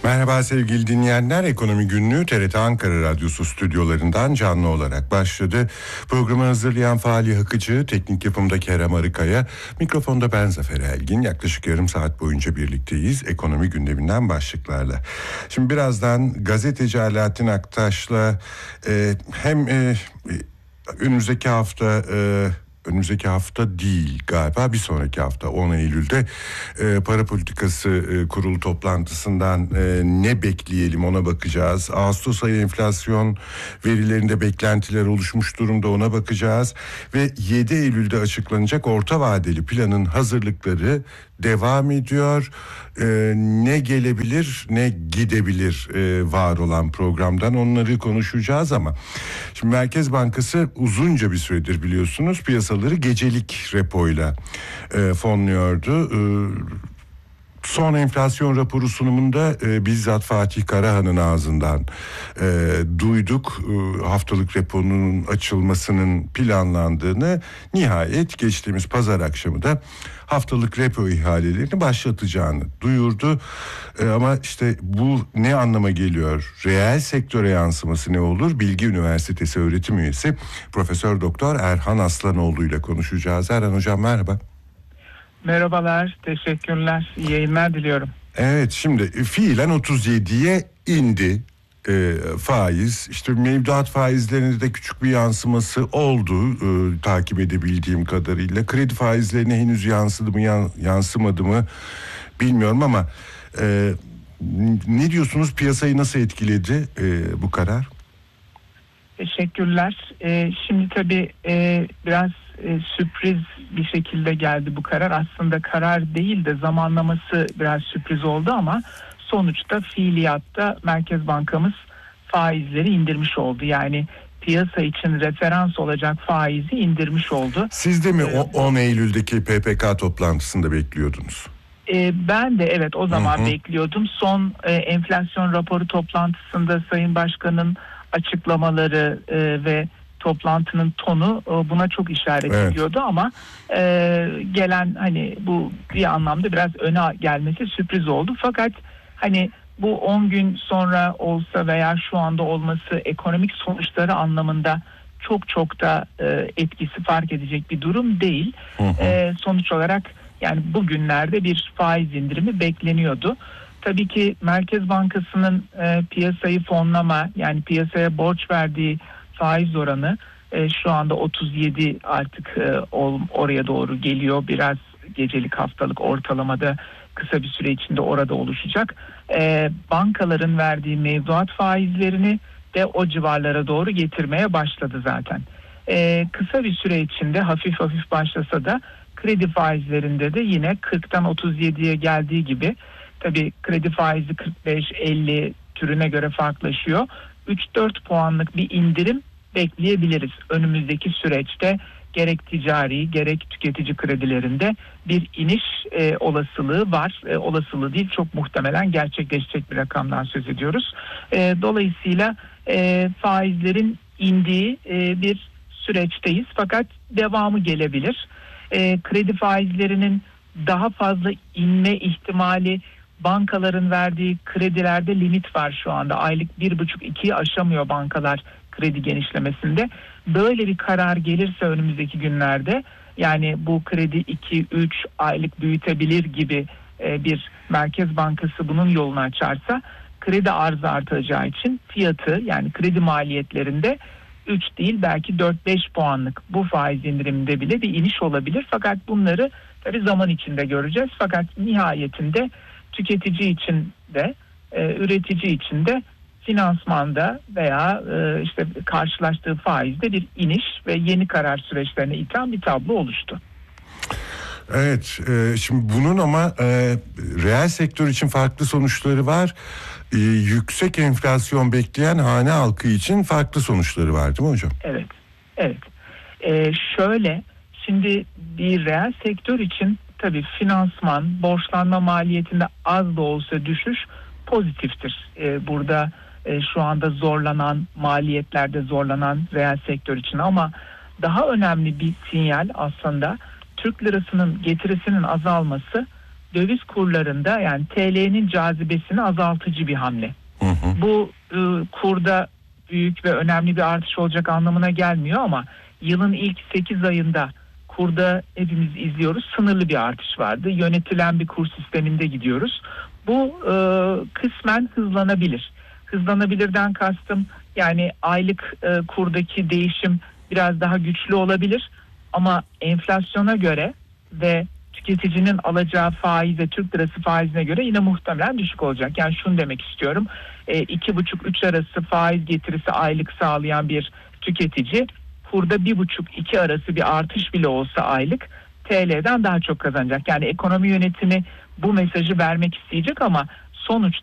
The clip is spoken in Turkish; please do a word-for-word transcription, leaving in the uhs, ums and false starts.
Merhaba sevgili dinleyenler, Ekonomi Günlüğü T R T Ankara Radyosu stüdyolarından canlı olarak başladı. Programı hazırlayan Fahri Akıcı, teknik yapımda Kerem Arıkaya, mikrofonda ben Zafer Elgin. Yaklaşık yarım saat boyunca birlikteyiz ekonomi gündeminden başlıklarla. Şimdi birazdan gazeteci Alaaddin Aktaş'la e, hem e, önümüzdeki hafta... E, Önümüzdeki hafta değil galiba bir sonraki hafta on Eylül'de e, para politikası e, kurulu toplantısından e, ne bekleyelim ona bakacağız. Ağustos ayı enflasyon verilerinde beklentiler oluşmuş durumda, ona bakacağız. Ve yedi Eylül'de açıklanacak orta vadeli planın hazırlıkları devam ediyor. Ee, ne gelebilir ne gidebilir e, var olan programdan, onları konuşacağız ama şimdi Merkez Bankası uzunca bir süredir biliyorsunuz piyasaları gecelik repoyla e, fonluyordu. E, Son enflasyon raporu sunumunda e, bizzat Fatih Karahan'ın ağzından e, duyduk e, haftalık reponun açılmasının planlandığını. Nihayet geçtiğimiz pazar akşamı da haftalık repo ihalelerini başlatacağını duyurdu. E, ama işte bu ne anlama geliyor? Reel sektöre yansıması ne olur? Bilgi Üniversitesi öğretim üyesi Profesör Doktor Erhan Aslanoğlu ile konuşacağız. Erhan Hocam merhaba. Merhabalar, teşekkürler. İyi yayınlar diliyorum. Evet, şimdi fiilen otuz yediye indi e, faiz. İşte mevduat faizlerinde de küçük bir yansıması oldu e, takip edebildiğim kadarıyla. Kredi faizlerine henüz yansıdı mı yan, yansımadı mı bilmiyorum ama e, ne diyorsunuz, piyasayı nasıl etkiledi e, bu karar? Teşekkürler. Ee, şimdi tabii e, biraz e, sürpriz bir şekilde geldi bu karar. Aslında karar değil de zamanlaması biraz sürpriz oldu ama sonuçta fiiliyatta Merkez Bankamız faizleri indirmiş oldu. Yani piyasa için referans olacak faizi indirmiş oldu. Siz de mi ee, on Eylül'deki P P K toplantısında bekliyordunuz? E, ben de evet o zaman hı hı. bekliyordum. Son e, enflasyon raporu toplantısında Sayın Başkan'ın açıklamaları e, ve toplantının tonu e, buna çok işaret evet. ediyordu ama e, gelen hani bu bir anlamda biraz öne gelmesi sürpriz oldu. Fakat hani bu on gün sonra olsa veya şu anda olması ekonomik sonuçları anlamında çok çok da e, etkisi fark edecek bir durum değil. Hı hı. E, sonuç olarak yani bugünlerde bir faiz indirimi bekleniyordu. Tabii ki Merkez Bankası'nın e, piyasayı fonlama, yani piyasaya borç verdiği faiz oranı e, şu anda otuz yedi artık e, oraya doğru geliyor. Biraz gecelik, haftalık ortalamada kısa bir süre içinde orada oluşacak. E, bankaların verdiği mevduat faizlerini de o civarlara doğru getirmeye başladı zaten. E, kısa bir süre içinde hafif hafif başlasa da kredi faizlerinde de yine kırktan otuz yediye geldiği gibi, tabii kredi faizi kırk beş elli türüne göre farklılaşıyor. üç dört puanlık bir indirim bekleyebiliriz. Önümüzdeki süreçte gerek ticari gerek tüketici kredilerinde bir iniş e, olasılığı var. E, olasılığı değil, çok muhtemelen gerçekleşecek bir rakamdan söz ediyoruz. E, dolayısıyla e, faizlerin indiği e, bir süreçteyiz. Fakat devamı gelebilir. E, kredi faizlerinin daha fazla inme ihtimali, bankaların verdiği kredilerde limit var şu anda. Aylık bir buçuk ikiyi aşamıyor bankalar kredi genişlemesinde. Böyle bir karar gelirse önümüzdeki günlerde, yani bu kredi iki üç aylık büyütebilir gibi e, bir Merkez Bankası bunun yolunu açarsa, kredi arzı artacağı için fiyatı, yani kredi maliyetlerinde üç değil belki dört beş puanlık bu faiz indiriminde bile bir iniş olabilir. Fakat bunları tabii zaman içinde göreceğiz. Fakat nihayetinde tüketici için de e, üretici için de finansmanda veya e, işte karşılaştığı faizde bir iniş ve yeni karar süreçlerine iten bir tablo oluştu. Evet, e, şimdi bunun ama e, reel sektör için farklı sonuçları var. E, yüksek enflasyon bekleyen hane halkı için farklı sonuçları var, değil mi hocam? Evet, evet. E, şöyle, şimdi bir reel sektör için tabii finansman, borçlanma maliyetinde az da olsa düşüş pozitiftir. E, burada e, şu anda zorlanan, maliyetlerde zorlanan reel sektör için, ama daha önemli bir sinyal aslında Türk lirasının getirisinin azalması döviz kurlarında yani T L'nin cazibesini azaltıcı bir hamle. Hı hı. Bu e, kurda büyük ve önemli bir artış olacak anlamına gelmiyor ama yılın ilk sekiz ayında kurda hepimiz izliyoruz, sınırlı bir artış vardı. Yönetilen bir kur sisteminde gidiyoruz. Bu e, kısmen hızlanabilir. Hızlanabilirden kastım yani aylık e, kurdaki değişim biraz daha güçlü olabilir. Ama enflasyona göre ve tüketicinin alacağı faiz ve Türk lirası faizine göre yine muhtemelen düşük olacak. Yani şunu demek istiyorum. E, iki buçuk üç arası faiz getirisi aylık sağlayan bir tüketici kurda bir buçuk iki arası bir artış bile olsa aylık T L'den daha çok kazanacak. Yani ekonomi yönetimi bu mesajı vermek isteyecek ama sonuçta